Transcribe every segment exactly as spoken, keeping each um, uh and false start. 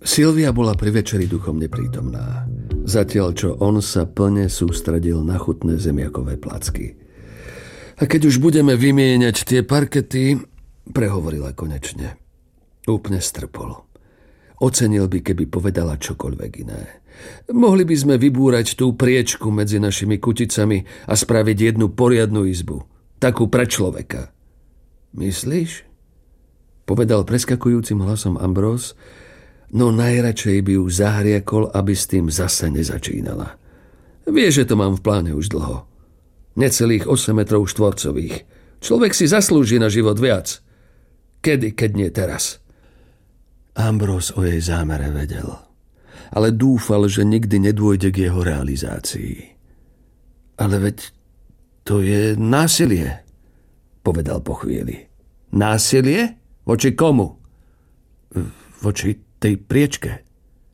Silvia bola pri večeri duchom neprítomná, zatiaľ čo on sa plne sústredil na chutné zemiakové placky. A keď už budeme vymieňať tie parkety, prehovorila konečne. Úplne strpol. Ocenil by, keby povedala čokoľvek iné. Mohli by sme vybúrať tú priečku medzi našimi kuticami a spraviť jednu poriadnu izbu. Takú pre človeka. Myslíš? Povedal preskakujúcim hlasom Ambrós, no najradšej by ju zahriekol, aby s tým zase nezačínala. Vie, že to mám v pláne už dlho. Necelých osem metrov štvorcových. Človek si zaslúži na život viac. Kedy, keď nie teraz? Ambrós o jej zámere vedel, ale dúfal, že nikdy nedôjde k jeho realizácii. Ale veď to je násilie, povedal po chvíli. Násilie? Voči komu? Voči tej priečke.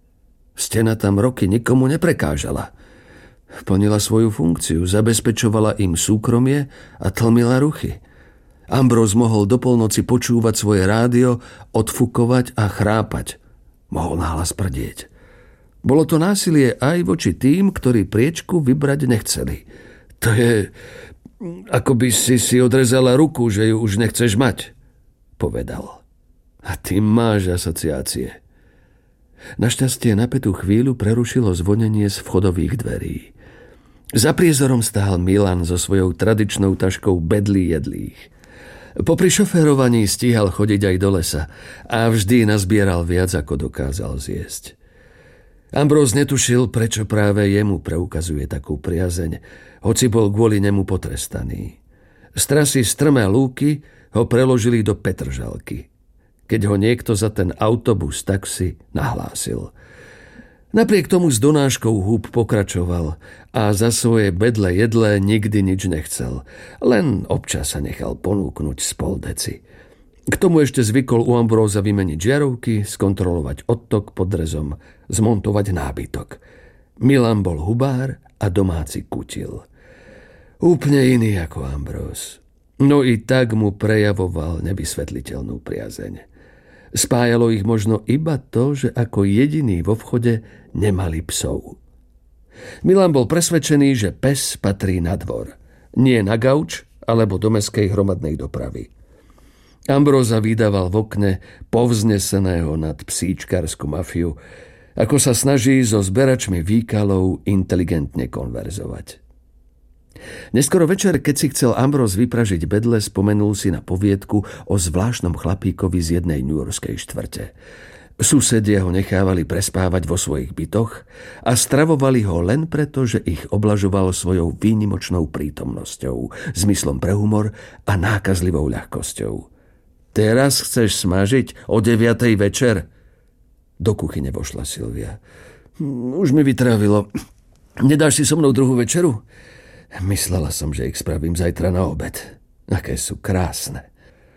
Stena tam roky nikomu neprekážala. Plnila svoju funkciu, zabezpečovala im súkromie a tlmila ruchy. Ambrós mohol do polnoci počúvať svoje rádio, odfukovať a chrápať. Mohol nahlas prdieť. Bolo to násilie aj voči tým, ktorí priečku vybrať nechceli. To je, ako by si si odrezala ruku, že ju už nechceš mať, povedal. A ty máš asociácie. Našťastie napätú chvíľu prerušilo zvonenie z vchodových dverí. Za priezorom stál Milan so svojou tradičnou taškou bedlí jedlých. Popri šoférovaní stíhal chodiť aj do lesa a vždy nazbieral viac, ako dokázal zjesť. Ambrós netušil, prečo práve jemu preukazuje takú priazeň, hoci bol kvôli nemu potrestaný. Z trasy strmé lúky ho preložili do Petržalky, keď ho niekto za ten autobus taxi nahlásil. Napriek tomu s donáškou húb pokračoval a za svoje bedle jedle nikdy nič nechcel. Len občas sa nechal ponúknuť z pol deci. K tomu ešte zvykol u Ambróza vymeniť žiarovky, skontrolovať odtok pod drezom, zmontovať nábytok. Milan bol hubár a domáci kutil. Úplne iný ako Ambróz. No i tak mu prejavoval nevysvetliteľnú priazeň. Spájalo ich možno iba to, že ako jediný vo vchode nemali psov. Milan bol presvedčený, že pes patrí na dvor. Nie na gauč alebo do mestskej hromadnej dopravy. Ambróza vydával v okne povzneseného nad psíčkarskú mafiu, ako sa snaží so zberačmi výkalov inteligentne konverzovať. Neskoro večer, keď si chcel Ambróz vypražiť bedle, spomenul si na poviedku o zvláštnom chlapíkovi z jednej newyorskej štvrte. Susedia ho nechávali prespávať vo svojich bytoch a stravovali ho len preto, že ich oblažoval svojou výnimočnou prítomnosťou, zmyslom pre humor a nákazlivou ľahkosťou. Teraz chceš smažiť o deviatej večer? Do kuchyne vošla Silvia. Už mi vytrávilo. Nedáš si so mnou druhú večeru? Myslela som, že ich spravím zajtra na obed. Aké sú krásne.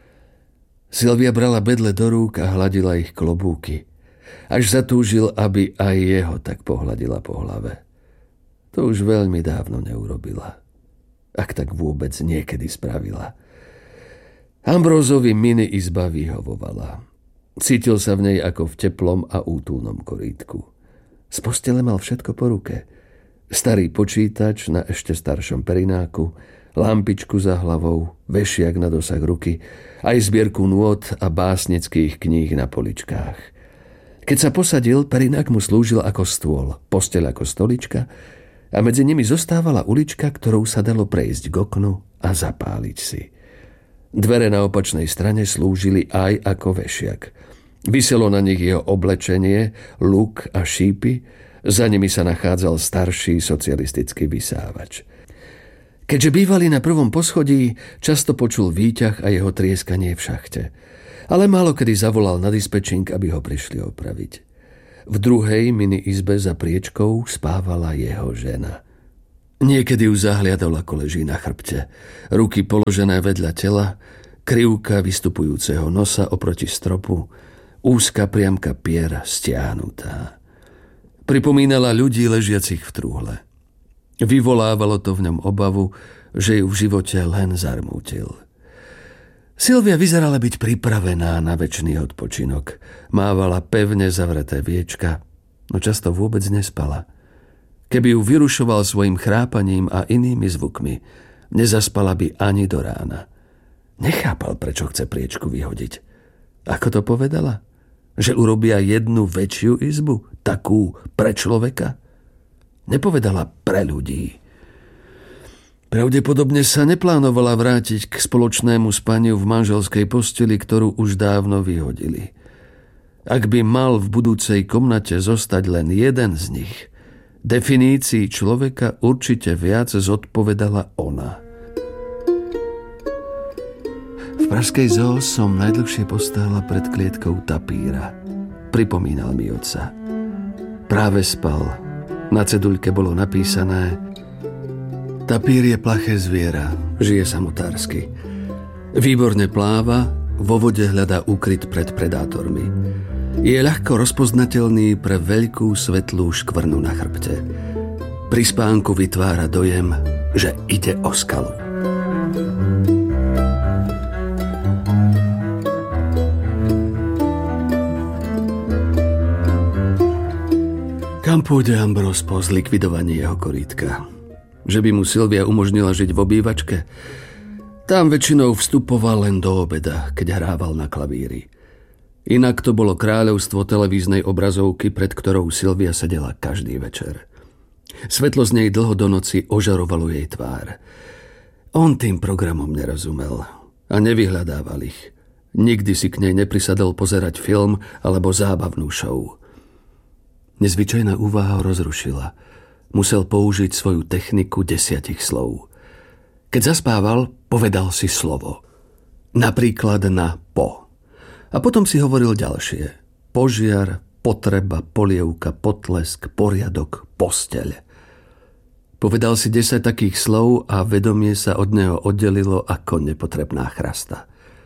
Silvia brala bedle do rúk a hladila ich klobúky. Až zatúžil, aby aj jeho tak pohľadila po hlave. To už veľmi dávno neurobila. Ak tak vôbec niekedy spravila. Ambrózovi mini izba vyhovovala. Cítil sa v nej ako v teplom a útulnom korítku. Z postele mal všetko po ruke. Starý počítač na ešte staršom perináku, lampičku za hlavou, vešiak na dosah ruky, aj zbierku nôt a básnických kníh na poličkách. Keď sa posadil, perinák mu slúžil ako stôl, posteľ ako stolička a medzi nimi zostávala ulička, ktorou sa dalo prejsť k oknu a zapáliť si. Dvere na opačnej strane slúžili aj ako vešiak. Viselo na nich jeho oblečenie, luk a šípy, za nimi sa nachádzal starší socialistický vysávač. Keďže bývali na prvom poschodí, často počul výťah a jeho trieskanie v šachte. Ale málokedy zavolal na dispečing, aby ho prišli opraviť. V druhej mini izbe za priečkou spávala jeho žena. Niekedy ju zahliadol, ako leží na chrbte. Ruky položené vedľa tela, krivka vystupujúceho nosa oproti stropu, úzka priamka piera stiahnutá. Pripomínala ľudí ležiacich v trúhle. Vyvolávalo to v ňom obavu, že ju v živote len zarmútil. Silvia vyzerala byť pripravená na večný odpočinok. Mávala pevne zavreté viečka, no často vôbec nespala. Keby ju vyrušoval svojim chrápaním a inými zvukmi, nezaspala by ani do rána. Nechápal, prečo chce priečku vyhodiť. Ako to povedala? Že urobia jednu väčšiu izbu? Takú pre človeka? Nepovedala pre ľudí. Pravdepodobne sa neplánovala vrátiť k spoločnému spaniu v manželskej posteli, ktorú už dávno vyhodili. Ak by mal v budúcej komnate zostať len jeden z nich, definícii človeka určite viac zodpovedala ona. V pražskej zoo som najdlhšie postála pred klietkou tapíra. Pripomínal mi otca. Práve spal. Na ceduľke bolo napísané: Tapír je plaché zviera, žije samotársky. Výborne pláva, vo vode hľadá úkryt pred predátormi. Je ľahko rozpoznateľný pre veľkú svetlú škvrnu na chrbte. Pri spánku vytvára dojem, že ide o skalu. Kam pôjde Ambros po zlikvidovaní jeho korítka? Že by mu Silvia umožnila žiť v obývačke? Tam väčšinou vstupoval len do obeda, keď hrával na klavíri. Inak to bolo kráľovstvo televíznej obrazovky, pred ktorou Silvia sedela každý večer. Svetlo z nej dlho do noci ožarovalo jej tvár. On tým programom nerozumel a nevyhľadával ich. Nikdy si k nej neprisadol pozerať film alebo zábavnú show. Nezvyčajná úvaha ho rozrušila. Musel použiť svoju techniku desiatich slov. Keď zaspával, povedal si slovo. Napríklad na po. A potom si hovoril ďalšie. Požiar, potreba, polievka, potlesk, poriadok, posteľ. Povedal si desať takých slov a vedomie sa od neho oddelilo ako nepotrebná chrasta.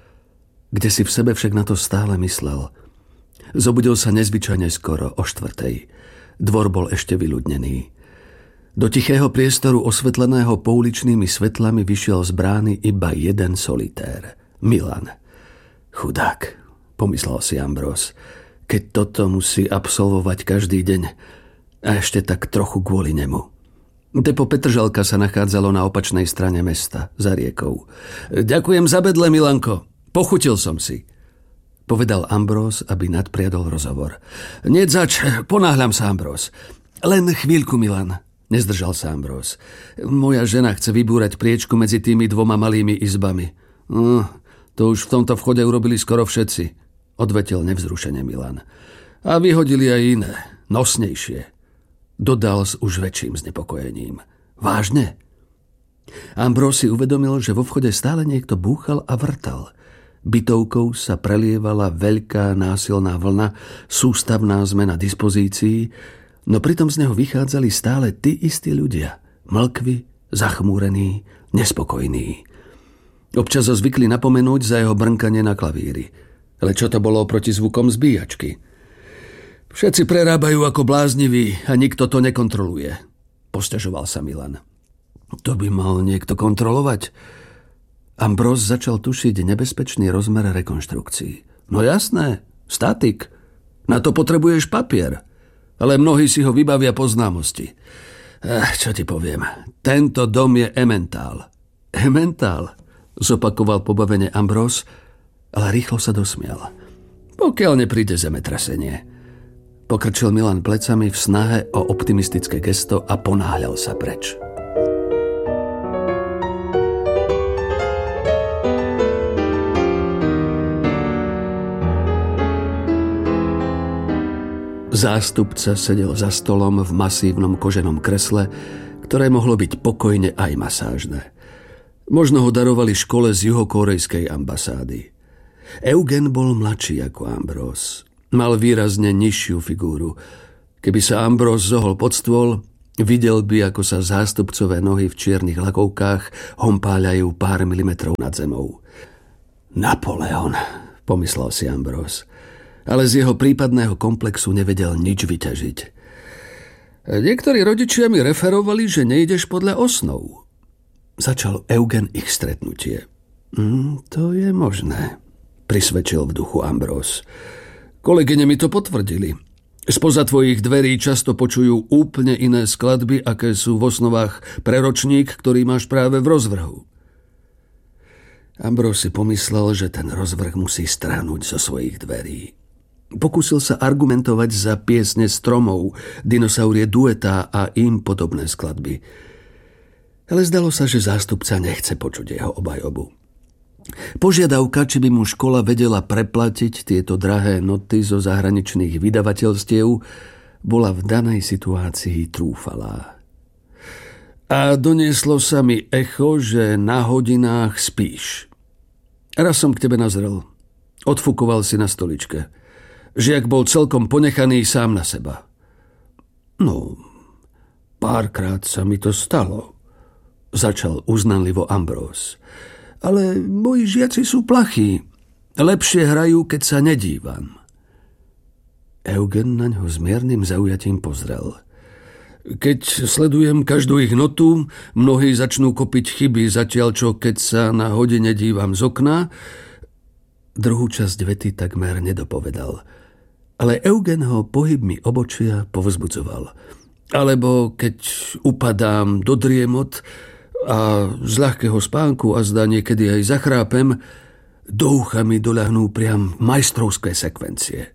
Kde si v sebe však na to stále myslel. Zobudil sa nezvyčajne skoro, o štvrtej. Dvor bol ešte vyľudnený. Do tichého priestoru osvetleného pouličnými svetlami vyšiel z brány iba jeden solitér. Milan. Chudák, pomyslel si Ambros, keď toto musí absolvovať každý deň. A ešte tak trochu kvôli nemu. Depo Petržalka sa nachádzalo na opačnej strane mesta, za riekou. Ďakujem za bedle, Milanko. Pochutil som si. Povedal Ambros, aby nadpriadol rozhovor. Nie zač, ponáhľam sa, Ambros. Len chvíľku, Milan. Nezdržal sa Ambros. Moja žena chce vybúrať priečku medzi tými dvoma malými izbami. No, to už v tomto vchode urobili skoro všetci, odvetil nevzrušene Milan. A vyhodili aj iné, nosnejšie. Dodal s už väčším znepokojením. Vážne? Ambros si uvedomil, že vo vchode stále niekto búchal a vrtal. Bytovkou sa prelievala veľká násilná vlna, sústavná zmena dispozícií, no pritom z neho vychádzali stále tí istí ľudia. Mlkví, zachmúrení, nespokojní. Občas ho zvykli napomenúť za jeho brnkanie na klavíri. Ale čo to bolo proti zvukom zbíjačky? Všetci prerábajú ako blázniví a nikto to nekontroluje, posťažoval sa Milan. To by mal niekto kontrolovať. Ambros začal tušiť nebezpečný rozmer rekonštrukcií. No jasné, statik. Na to potrebuješ papier. Ale mnohí si ho vybavia po známosti. Eh, čo ti poviem, tento dom je ementál. Ementál, zopakoval pobavene Ambros, ale rýchlo sa dosmial. Pokiaľ nepríde zemetrasenie. Pokrčil Milan plecami v snahe o optimistické gesto a ponáhľal sa preč. Zástupca sedel za stolom v masívnom koženom kresle, ktoré mohlo byť pokojne aj masážne. Možno ho darovali škole z juhokórejskej ambasády. Eugen bol mladší ako Ambros. Mal výrazne nižšiu figúru. Keby sa Ambros zohol pod stôl, videl by, ako sa zástupcové nohy v čiernych lakovkách hompáľajú pár milimetrov nad zemou. Napoleon, pomyslel si Ambros. Ale z jeho prípadného komplexu nevedel nič vyťažiť. Niektorí rodičia mi referovali, že nejdeš podľa osnov. Začal Eugen ich stretnutie. Mm, to je možné, prisvedčil v duchu Ambrose. Kolegyne mi to potvrdili. Spoza tvojich dverí často počujú úplne iné skladby, aké sú v osnovách pre ročník, ktorý máš práve v rozvrhu. Ambrose si pomyslel, že ten rozvrh musí strhnúť zo svojich dverí. Pokúsil sa argumentovať za piesne stromov, dinosaurie duetá a im podobné skladby. Ale zdalo sa, že zástupca nechce počuť jeho obhajobu. Požiadavka, či by mu škola vedela preplatiť tieto drahé noty zo zahraničných vydavateľstiev, bola v danej situácii trúfalá. A donieslo sa mi echo, že na hodinách spíš. Raz som k tebe nazrel. Odfukoval si na stoličke. Žiak bol celkom ponechaný sám na seba. No, párkrát sa mi to stalo, začal uznanlivo Ambrose. Ale moji žiaci sú plachí. Lepšie hrajú, keď sa nedívam. Eugen na ňo s miernym zaujatím pozrel. Keď sledujem každú ich notu, mnohí začnú kopiť chyby, zatiaľ čo keď sa na hodine dívam z okna. Druhú časť vety takmer nedopovedal. Ale Eugen ho pohybmi obočia povzbudzoval. Alebo keď upadám do driemot a z ľahkého spánku a zdá niekedy aj zachrápem, do ucha mi doľahnú priam majstrovské sekvencie.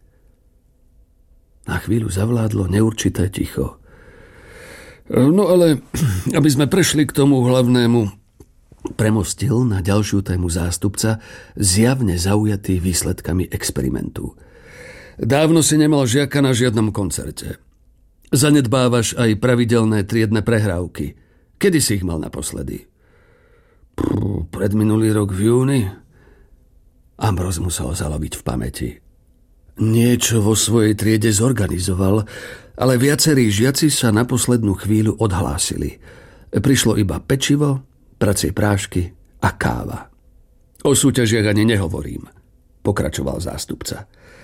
Na chvíľu zavládlo neurčité ticho. No ale, aby sme prešli k tomu hlavnému, premostil na ďalšiu tému zástupca, zjavne zaujatý výsledkami experimentu. Dávno si nemal žiaka na žiadnom koncerte. Zanedbávaš aj pravidelné triedne prehrávky. Kedy si ich mal naposledy? Prú, predminulý rok v júni? Ambrose musel zaloviť v pamäti. Niečo vo svojej triede zorganizoval, ale viacerí žiaci sa na poslednú chvíľu odhlásili. Prišlo iba pečivo, pracie prášky a káva. O súťažiach ani nehovorím, pokračoval zástupca.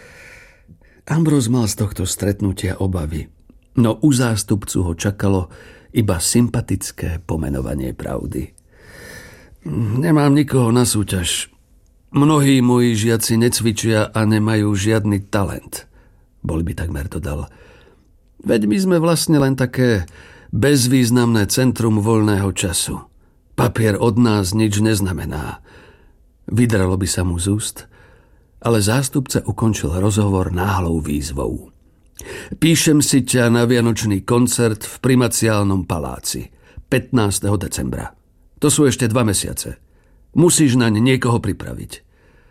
Ambrose mal z tohto stretnutia obavy, no u zástupcu ho čakalo iba sympatické pomenovanie pravdy. Nemám nikoho na súťaž. Mnohí moji žiaci necvičia a nemajú žiadny talent, bol by takmer dodal. Veď my sme vlastne len také bezvýznamné centrum voľného času. Papier od nás nič neznamená. Vydralo by sa mu z úst, ale zástupca ukončil rozhovor náhlou výzvou. Píšem si ťa na vianočný koncert v Primaciálnom paláci pätnásteho decembra. To sú ešte dva mesiace. Musíš naň niekoho pripraviť.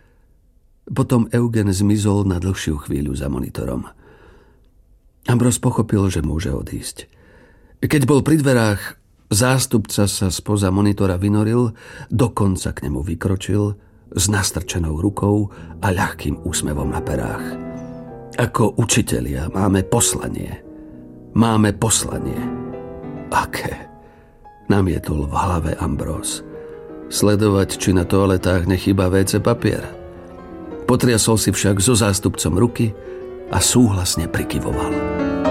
Potom Eugen zmizol na dlhšiu chvíľu za monitorom. Ambrose pochopil, že môže odísť. Keď bol pri dverách, zástupca sa spoza monitora vynoril, dokonca k nemu vykročil s nastrčenou rukou a ľahkým úsmevom na perách. Ako učitelia máme poslanie. Máme poslanie. Aké? Namietol v hlave Ambrose. Sledovať, či na toaletách nechýba vé cé papier. Potriasol si však so zástupcom ruky a súhlasne prikyvoval.